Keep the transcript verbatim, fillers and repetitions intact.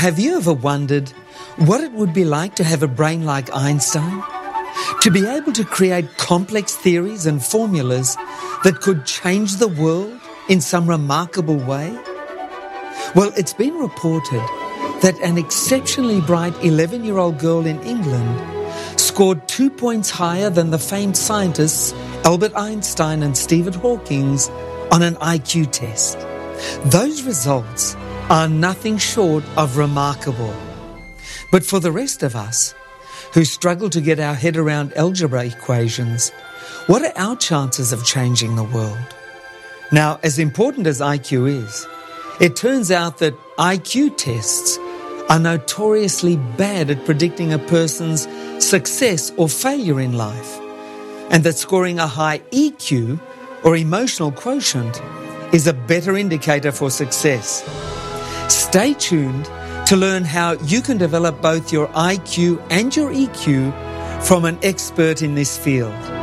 Have you ever wondered what it would be like to have a brain like Einstein? To be able to create complex theories and formulas that could change the world in some remarkable way? Well, it's been reported that an exceptionally bright eleven-year-old girl in England scored two points higher than the famed scientists Albert Einstein and Stephen Hawking on an I Q test. Those results are nothing short of remarkable. But for the rest of us, who struggle to get our head around algebra equations, what are our chances of changing the world? Now, as important as I Q is, it turns out that I Q tests are notoriously bad at predicting a person's success or failure in life, and that scoring a high E Q, or emotional quotient, is a better indicator for success. Stay tuned to learn how you can develop both your I Q and your E Q from an expert in this field.